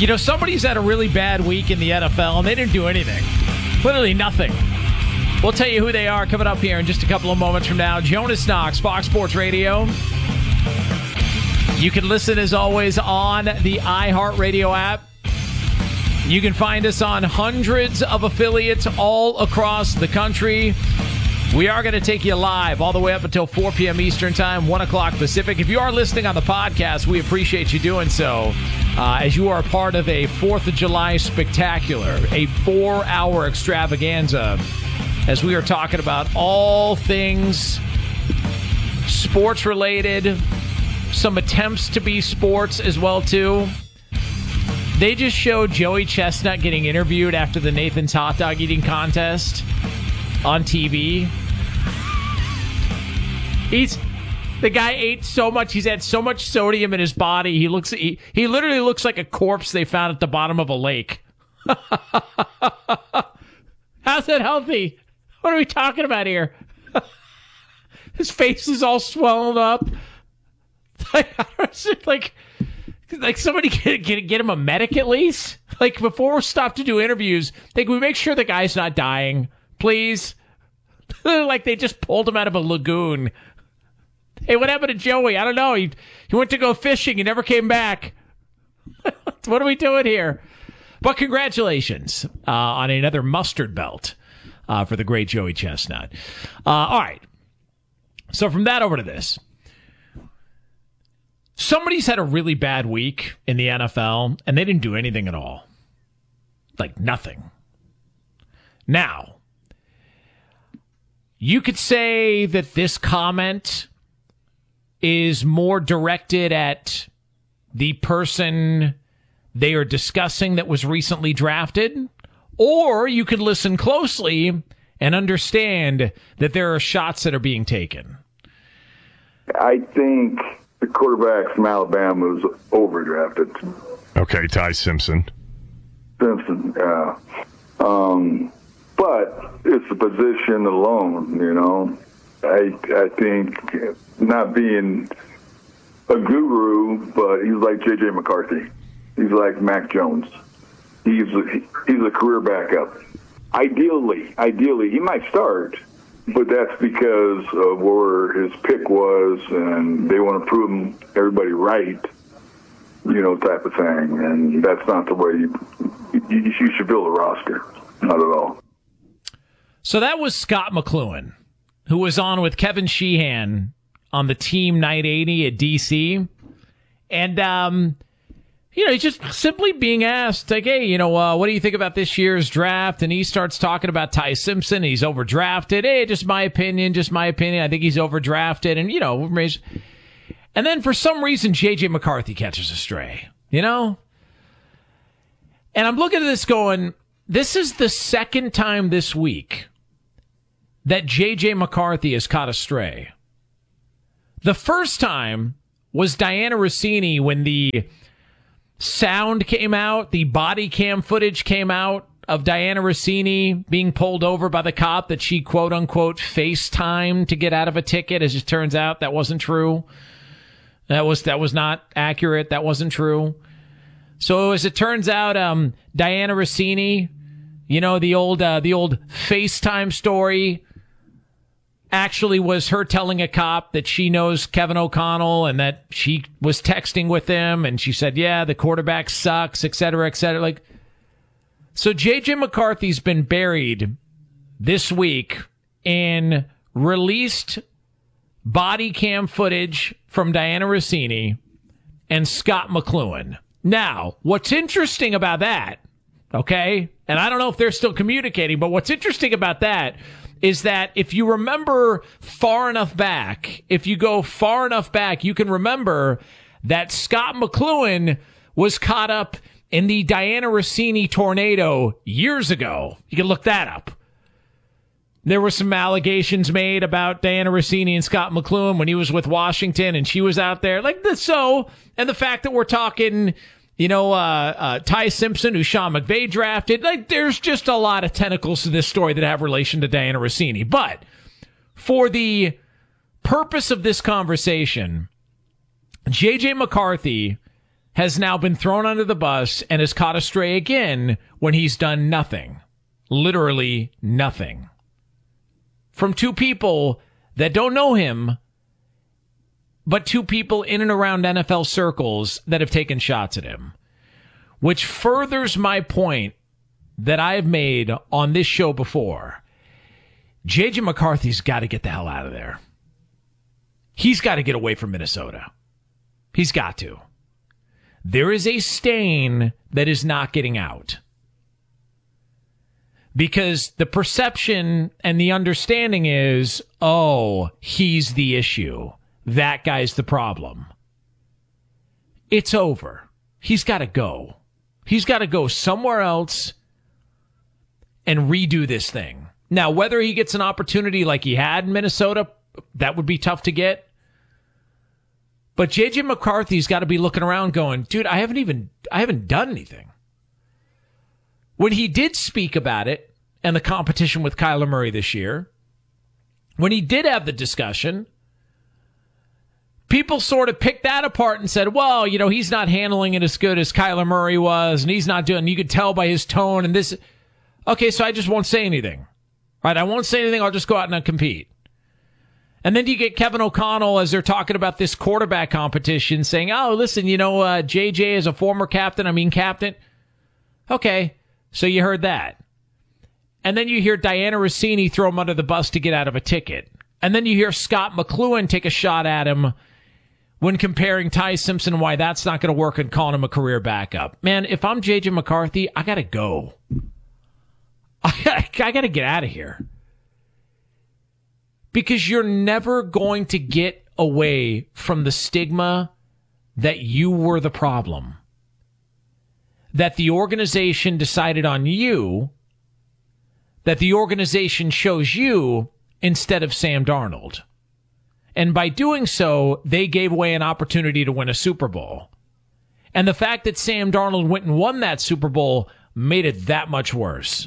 You know, somebody's had a really bad week in the NFL, and they didn't do anything. Literally nothing. We'll tell you who they are coming up here in just a couple of moments from now. Jonas Knox, Fox Sports Radio. You can listen, as always, on the iHeartRadio app. You can find us on hundreds of affiliates all across the country. We are going to take you live all the way up until 4 p.m. Eastern Time, 1 o'clock Pacific. If you are listening on the podcast, we appreciate you doing so, as you are part of a 4th of July spectacular, a 4-hour extravaganza, as we are talking about all things sports-related, some attempts to be sports as well, too. They just showed Joey Chestnut getting interviewed after the Nathan's hot dog eating contest on TV. The guy ate so much. He's had so much sodium in his body. He literally looks like a corpse they found at the bottom of a lake. How's that healthy? What are we talking about here? His face is all swollen up. Like somebody get him a medic at least. Like, before we stop to do interviews, can we make sure the guy's not dying, please? Like they just pulled him out of a lagoon. Hey, what happened to Joey? I don't know. He went to go fishing. He never came back. What are we doing here? But congratulations on another mustard belt for the great Joey Chestnut. All right. So from that over to this. Somebody's had a really bad week in the NFL, and they didn't do anything at all. Like nothing. Now, you could say that this comment is more directed at the person they are discussing that was recently drafted, or you could listen closely and understand that there are shots that are being taken. I think the quarterback from Alabama was overdrafted. Okay, Ty Simpson. Yeah. But it's the position alone, you know. I think, not being a guru, but he's like J.J. McCarthy. He's like Mac Jones. He's a career backup. Ideally, he might start, but that's because of where his pick was, and they want to prove everybody right, you know, type of thing. And that's not the way you should build a roster. Not at all. So that was Scott McCloughan, who was on with Kevin Sheehan on the Team 980 at DC. And, he's just simply being asked, like, hey, what do you think about this year's draft? And he starts talking about Ty Simpson. He's overdrafted. Hey, just my opinion. I think he's overdrafted. And, and then for some reason, J.J. McCarthy catches a stray, And I'm looking at this going, this is the second time this week that J.J. McCarthy has caught a stray. The first time was Diana Rossini when the sound came out, the body cam footage came out of Diana Rossini being pulled over by the cop that she, quote unquote, FaceTimed to get out of a ticket. As it turns out, that wasn't true. That was not accurate. That wasn't true. So as it turns out, Diana Rossini, the old FaceTime story, actually was her telling a cop that she knows Kevin O'Connell and that she was texting with him, and she said, yeah, the quarterback sucks, et cetera, et cetera. Like, so J.J. McCarthy's been buried this week in released body cam footage from Diana Rossini and Scott McCloughan. Now, what's interesting about that, okay, and I don't know if they're still communicating, but what's interesting about that is that if you remember far enough back, you can remember that Scott McCloughan was caught up in the Diana Rossini tornado years ago. You can look that up. There were some allegations made about Diana Rossini and Scott McCloughan when he was with Washington and she was out there. And the fact that we're talking, Ty Simpson, who Sean McVay drafted, there's just a lot of tentacles to this story that have relation to Diana Rossini. But for the purpose of this conversation, J.J. McCarthy has now been thrown under the bus and is caught astray again when he's done nothing. Literally nothing. From two people that don't know him, but two people in and around NFL circles that have taken shots at him. Which furthers my point that I've made on this show before. J.J. McCarthy's got to get the hell out of there. He's got to get away from Minnesota. He's got to. There is a stain that is not getting out. Because the perception and the understanding is, oh, he's the issue. That guy's the problem. It's over. He's got to go. He's got to go somewhere else and redo this thing. Now, whether he gets an opportunity like he had in Minnesota, that would be tough to get. But J.J. McCarthy's got to be looking around going, dude, I haven't done anything. When he did speak about it and the competition with Kyler Murray this year, when he did have the discussion, people sort of picked that apart and said, well, you know, he's not handling it as good as Kyler Murray was, and he's not doing, you could tell by his tone and this. Okay, so I just won't say anything. Right? I won't say anything. I'll just go out and compete. And then you get Kevin O'Connell as they're talking about this quarterback competition saying, oh, listen, you know, JJ is a former captain. Okay, so you heard that. And then you hear Diana Rossini throw him under the bus to get out of a ticket. And then you hear Scott McCloughan take a shot at him when comparing Ty Simpson, why that's not going to work, and calling him a career backup. Man, if I'm J.J. McCarthy, I got to go. I got to get out of here. Because you're never going to get away from the stigma that you were the problem. That the organization decided on you. That the organization chose you instead of Sam Darnold. And by doing so, they gave away an opportunity to win a Super Bowl. And the fact that Sam Darnold went and won that Super Bowl made it that much worse.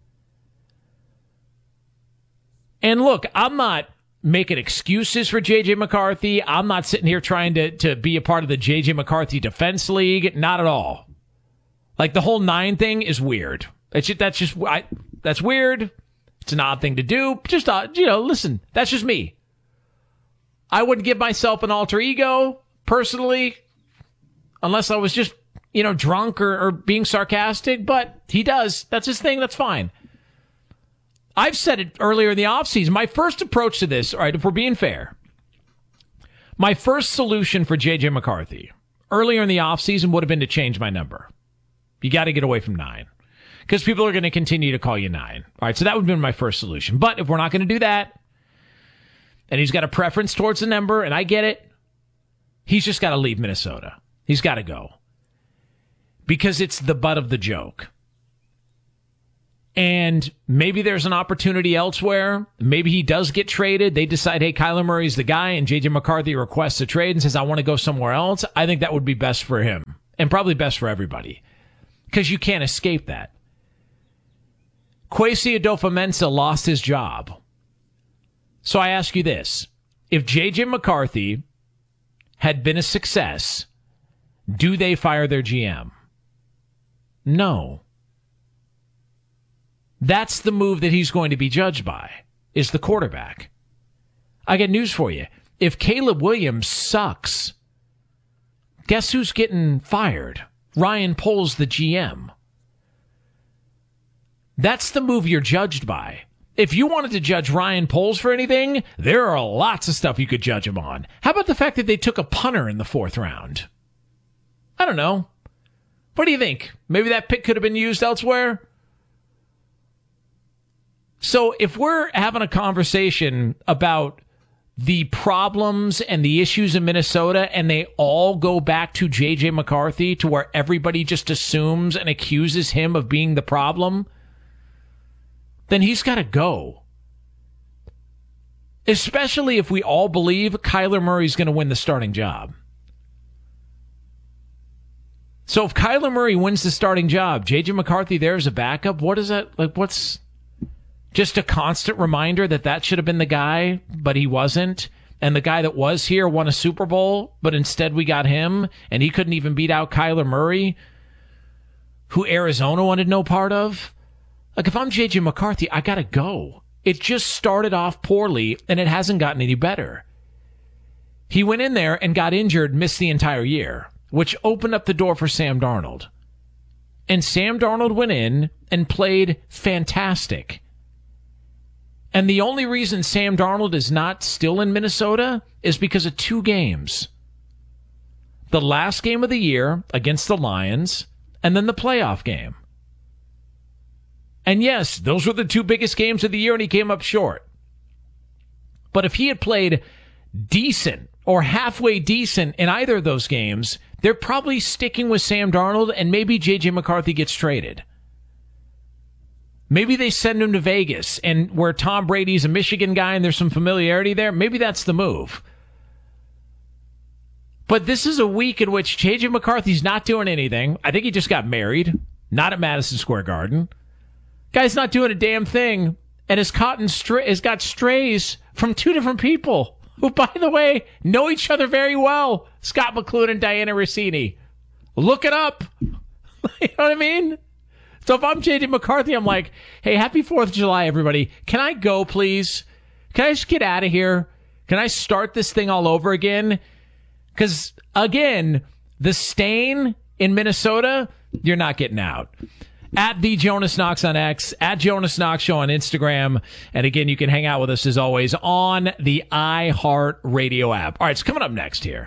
And look, I'm not making excuses for J.J. McCarthy. I'm not sitting here trying to be a part of the J.J. McCarthy Defense League. Not at all. Like, the whole 9 thing is weird. That's weird. It's an odd thing to do. Just, listen, that's just me. I wouldn't give myself an alter ego, personally, unless I was just, drunk or being sarcastic. But he does. That's his thing. That's fine. I've said it earlier in the offseason. My first approach to this, all right, if we're being fair, my first solution for J.J. McCarthy earlier in the offseason would have been to change my number. You got to get away from 9 because people are going to continue to call you 9. All right, so that would have been my first solution. But if we're not going to do that, and he's got a preference towards the number, and I get it, he's just got to leave Minnesota. He's got to go because it's the butt of the joke. And maybe there's an opportunity elsewhere. Maybe he does get traded. They decide, hey, Kyler Murray's the guy, and J.J. McCarthy requests a trade and says, I want to go somewhere else. I think that would be best for him and probably best for everybody because you can't escape that. Kwesi Adofo-Mensah lost his job. So I ask you this. If J.J. McCarthy had been a success, do they fire their GM? No. That's the move that he's going to be judged by, is the quarterback. I got news for you. If Caleb Williams sucks, guess who's getting fired? Ryan Poles, the GM. That's the move you're judged by. If you wanted to judge Ryan Poles for anything, there are lots of stuff you could judge him on. How about the fact that they took a punter in the 4th round? I don't know. What do you think? Maybe that pick could have been used elsewhere? So if we're having a conversation about the problems and the issues in Minnesota and they all go back to J.J. McCarthy, to where everybody just assumes and accuses him of being the problem, then he's got to go. Especially if we all believe Kyler Murray's going to win the starting job. So if Kyler Murray wins the starting job, J.J. McCarthy there as a backup, what is that? Like, what's just a constant reminder that should have been the guy, but he wasn't? and the guy that was here won a Super Bowl, but instead we got him, and he couldn't even beat out Kyler Murray, who Arizona wanted no part of. Like, if I'm J.J. McCarthy, I got to go. It just started off poorly, and it hasn't gotten any better. He went in there and got injured, missed the entire year, which opened up the door for Sam Darnold. And Sam Darnold went in and played fantastic. And the only reason Sam Darnold is not still in Minnesota is because of 2 games. The last game of the year against the Lions, and then the playoff game. And yes, those were the 2 biggest games of the year, and he came up short. But if he had played decent or halfway decent in either of those games, they're probably sticking with Sam Darnold, and maybe J.J. McCarthy gets traded. Maybe they send him to Vegas, and where Tom Brady's a Michigan guy and there's some familiarity there, maybe that's the move. But this is a week in which J.J. McCarthy's not doing anything. I think he just got married, not at Madison Square Garden. Guy's not doing a damn thing, and has got strays from 2 different people who, by the way, know each other very well. Scott McCloughan and Diana Rossini. Look it up. You know what I mean? So if I'm J.J. McCarthy, I'm like, hey, happy 4th of July, everybody. Can I go, please? Can I just get out of here? Can I start this thing all over again? Because, again, the stain in Minnesota, you're not getting out. At the Jonas Knox on X, at Jonas Knox Show on Instagram. And again, you can hang out with us as always on the iHeart Radio app. All right, it's coming up next here.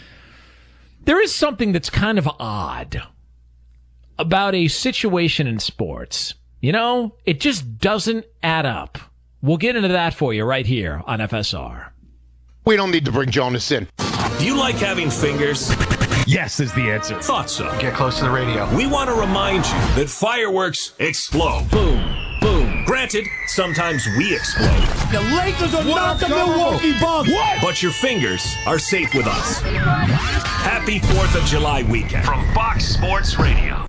There is something that's kind of odd about a situation in sports. You know, it just doesn't add up. We'll get into that for you right here on FSR. We don't need to bring Jonas in. Do you like having fingers? Yes is the answer. Thought so. Get close to the radio. We want to remind you that fireworks explode. Boom, boom. Granted, sometimes we explode. The Lakers are not the Milwaukee Bucks. What? But your fingers are safe with us. Happy 4th of July weekend from Fox Sports Radio.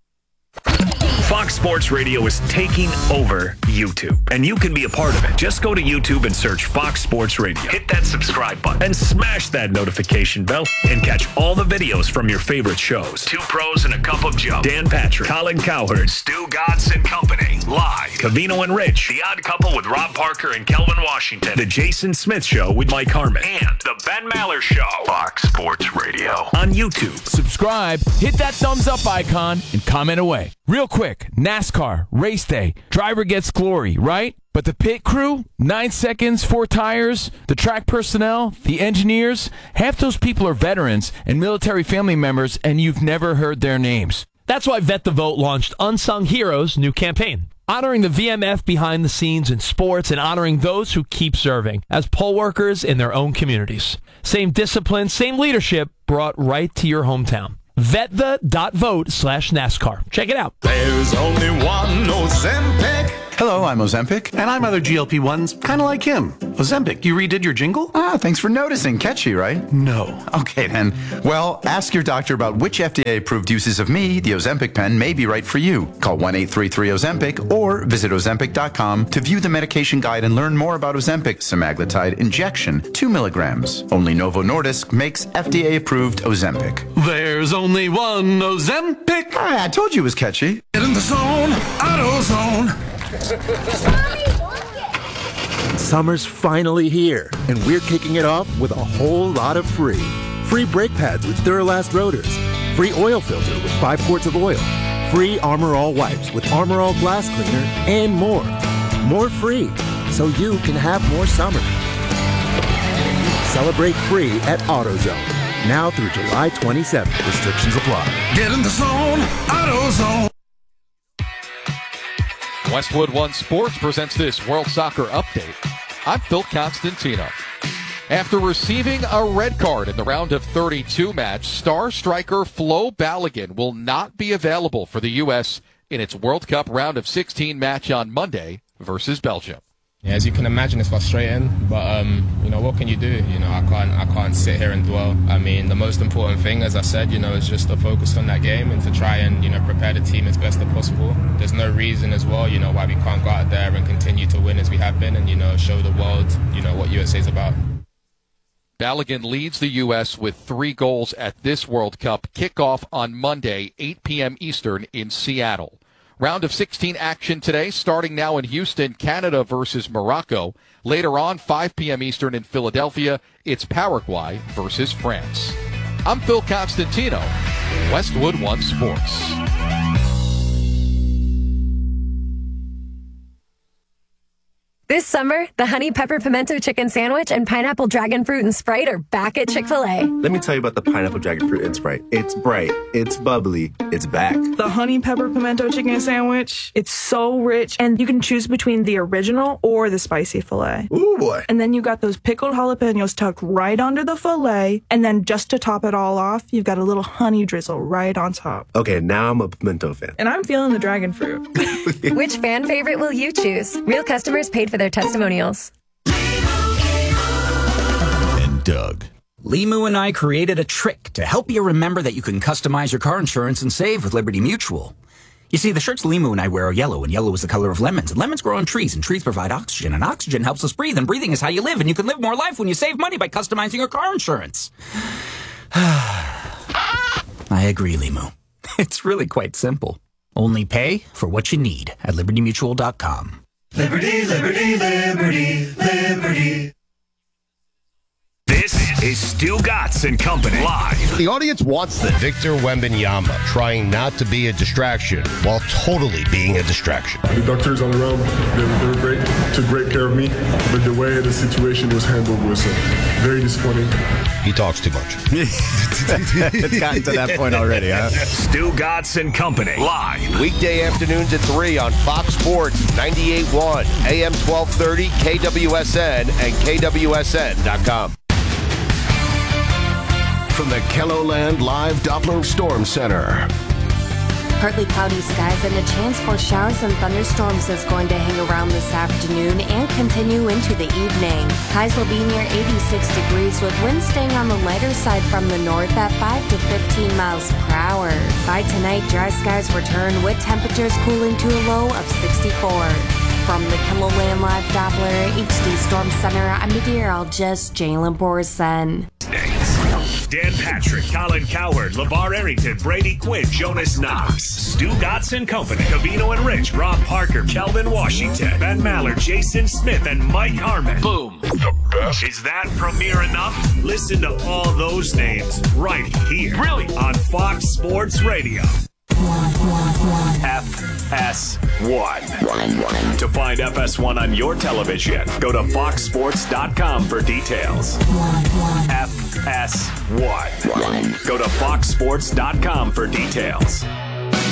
Fox Sports Radio is taking over YouTube, and you can be a part of it. Just go to YouTube and search Fox Sports Radio. Hit that subscribe button and smash that notification bell and catch all the videos from your favorite shows. 2 Pros and a Cup of Joe. Dan Patrick, Colin Cowherd, Stu Godson Company, live. Covino and Rich, The Odd Couple with Rob Parker and Kelvin Washington. The Jason Smith Show with Mike Harmon. And The Ben Maller Show. Fox Sports Radio on YouTube. Subscribe, hit that thumbs up icon, and comment away. Real quick, NASCAR, race day, driver gets glory, right? But the pit crew, 9 seconds, 4 tires, the track personnel, the engineers, half those people are veterans and military family members, and you've never heard their names. That's why Vet the Vote launched Unsung Heroes' new campaign, honoring the VMF behind the scenes in sports and honoring those who keep serving as poll workers in their own communities. Same discipline, same leadership brought right to your hometown. VetThe.vote/NASCAR. Check it out. There's only one Ozempic. Hello, I'm Ozempic, and I'm other GLP-1s, kind of like him. Ozempic, you redid your jingle? Ah, thanks for noticing. Catchy, right? No. Okay, then. Well, ask your doctor about which FDA-approved uses of me, the Ozempic pen, may be right for you. Call 1-833-OZEMPIC or visit Ozempic.com to view the medication guide and learn more about Ozempic semaglutide injection, 2 milligrams. Only Novo Nordisk makes FDA-approved Ozempic. There's only one Ozempic. I told you it was catchy. Get in the zone, AutoZone. Summer's finally here, and we're kicking it off with a whole lot of free. Free brake pads with Duralast rotors. Free oil filter with 5 quarts of oil. Free Armor All wipes with Armor All glass cleaner, and more. More free, so you can have more summer. Celebrate free at AutoZone. Now through July 27th. Restrictions apply. Get in the zone, AutoZone. Westwood One Sports presents this World Soccer Update. I'm Phil Constantino. After receiving a red card in the round of 32 match, star striker Flo Balogun will not be available for the U.S. in its World Cup round of 16 match on Monday versus Belgium. Yeah, as you can imagine, it's frustrating, but what can you do? I can't sit here and dwell. I mean, the most important thing, as I said, is just to focus on that game and to try and prepare the team as best as possible. There's no reason as well, why we can't go out there and continue to win as we have been, and show the world, what USA is about. Balogun leads the U.S. with 3 goals at this World Cup. Kickoff on Monday, 8 p.m. Eastern in Seattle. Round of 16 action today, starting now in Houston, Canada versus Morocco. Later on, 5 p.m. Eastern in Philadelphia, it's Paraguay versus France. I'm Phil Constantino, Westwood One Sports. This summer, the Honey Pepper Pimento Chicken Sandwich and Pineapple Dragon Fruit and Sprite are back at Chick-fil-A. Let me tell you about the Pineapple Dragon Fruit and Sprite. It's bright, it's bubbly, it's back. The Honey Pepper Pimento Chicken Sandwich, it's so rich, and you can choose between the original or the spicy filet. Ooh, boy. And then you got those pickled jalapenos tucked right under the filet, and then just to top it all off, you've got a little honey drizzle right on top. Okay, now I'm a pimento fan. And I'm feeling the dragon fruit. Which fan favorite will you choose? Real customers paid for their testimonials. And Doug. Limu and I created a trick to help you remember that you can customize your car insurance and save with Liberty Mutual. You see, the shirts Limu and I wear are yellow, and yellow is the color of lemons, and lemons grow on trees, and trees provide oxygen, and oxygen helps us breathe, and breathing is how you live, and you can live more life when you save money by customizing your car insurance. I agree, Limu. It's really quite simple. Only pay for what you need at LibertyMutual.com. Liberty, liberty, liberty, liberty. This is Stu Gatz and Company live. The audience wants this. Victor Wembanyama trying not to be a distraction while totally being a distraction. The doctors on the round, they were great, took great care of me, but the way the situation was handled was very disappointing. He talks too much. It's gotten to that point already, huh? Stu Gatz and Company live. Weekday afternoons at 3 on Fox Sports 98.1, AM 1230, KWSN, and KWSN.com. From the KELOLAND Live Doppler Storm Center. Partly cloudy skies and a chance for showers and thunderstorms is going to hang around this afternoon and continue into the evening. Highs will be near 86 degrees with winds staying on the lighter side from the north at 5 to 15 miles per hour. By tonight, dry skies return with temperatures cooling to a low of 64. From the KELOLAND Live Doppler HD Storm Center, I'm meteorologist Jalen Borson. Dan Patrick, Colin Cowherd, LeVar Arrington, Brady Quinn, Jonas Knox, Stu Gatz and Company, Cavino and Rich, Rob Parker, Kelvin Washington, Ben Maller, Jason Smith, and Mike Harmon. Boom. The best. Is that premiere enough? Listen to all those names right here. Really? On Fox Sports Radio. FS1. To find FS1 on your television, go to foxsports.com for details. FS1. Go to foxsports.com for details.